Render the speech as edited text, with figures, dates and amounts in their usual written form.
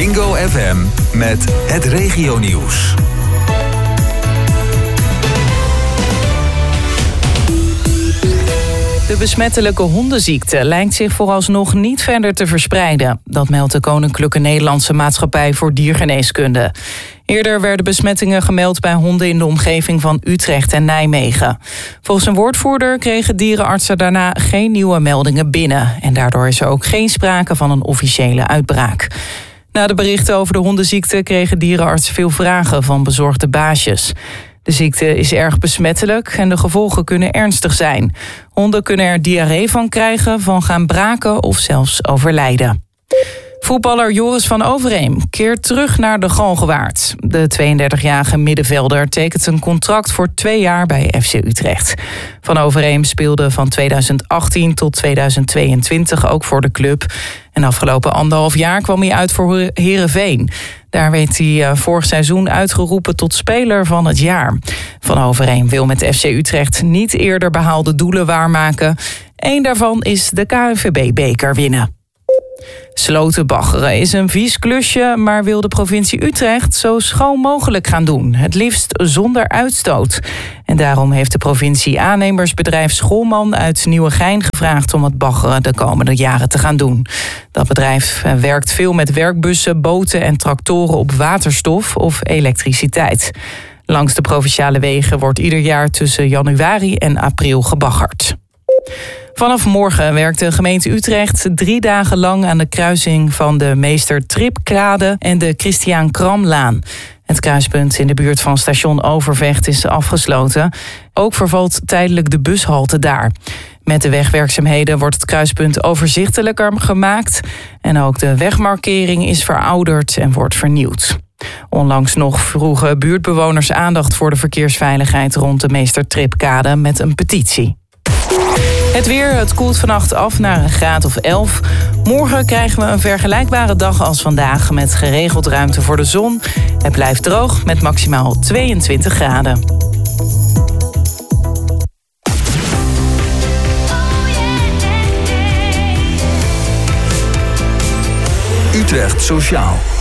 Bingo FM met het regionieuws. De besmettelijke hondenziekte lijkt zich vooralsnog niet verder te verspreiden. Dat meldt de Koninklijke Nederlandse Maatschappij voor Diergeneeskunde. Eerder werden besmettingen gemeld bij honden in de omgeving van Utrecht en Nijmegen. Volgens een woordvoerder kregen dierenartsen daarna geen nieuwe meldingen binnen. En daardoor is er ook geen sprake van een officiële uitbraak. Na de berichten over de hondenziekte kregen dierenartsen veel vragen van bezorgde baasjes. De ziekte is erg besmettelijk en de gevolgen kunnen ernstig zijn. Honden kunnen er diarree van krijgen, van gaan braken of zelfs overlijden. Voetballer Joris van Overeem keert terug naar de Galgenwaard. De 32-jarige middenvelder tekent een contract voor 2 jaar bij FC Utrecht. Van Overeem speelde van 2018 tot 2022 ook voor de club. En afgelopen 1,5 jaar kwam hij uit voor Heerenveen. Daar werd hij vorig seizoen uitgeroepen tot speler van het jaar. Van Overeem wil met FC Utrecht niet eerder behaalde doelen waarmaken. Eén daarvan is de KNVB-beker winnen. Slotenbaggeren is een vies klusje, maar wil de provincie Utrecht zo schoon mogelijk gaan doen. Het liefst zonder uitstoot. En daarom heeft de provincie aannemersbedrijf Scholman uit Nieuwegein gevraagd om het baggeren de komende jaren te gaan doen. Dat bedrijf werkt veel met werkbussen, boten en tractoren op waterstof of elektriciteit. Langs de provinciale wegen wordt ieder jaar tussen januari en april gebaggerd. Vanaf morgen werkt de gemeente Utrecht 3 dagen lang aan de kruising van de Meester Tripkade en de Christiaan Kramlaan. Het kruispunt in de buurt van station Overvecht is afgesloten. Ook vervalt tijdelijk de bushalte daar. Met de wegwerkzaamheden wordt het kruispunt overzichtelijker gemaakt. En ook de wegmarkering is verouderd en wordt vernieuwd. Onlangs nog vroegen buurtbewoners aandacht voor de verkeersveiligheid rond de Meester Tripkade met een petitie. Het weer, het koelt vannacht af naar een graad of 11. Morgen krijgen we een vergelijkbare dag als vandaag met geregeld ruimte voor de zon. Het blijft droog met maximaal 22 graden. Utrecht Sociaal.